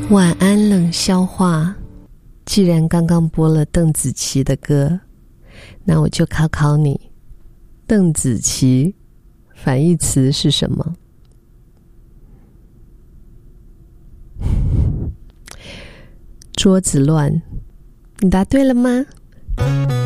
晚安冷笑话。既然刚刚播了邓紫棋的歌，那我就考考你，邓紫棋反义词是什么？桌子乱，你答对了吗？